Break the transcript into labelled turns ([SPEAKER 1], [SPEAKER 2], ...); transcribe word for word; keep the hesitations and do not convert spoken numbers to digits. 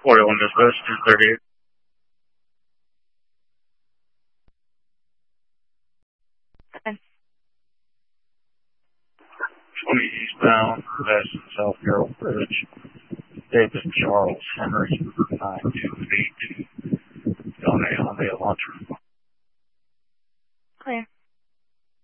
[SPEAKER 1] forty-one dispatch, two thirty-eight.
[SPEAKER 2] Okay.
[SPEAKER 1] twenty eastbound, Madison South Carroll Bridge. David Charles Henry, nine two eight. Donate on the launcher.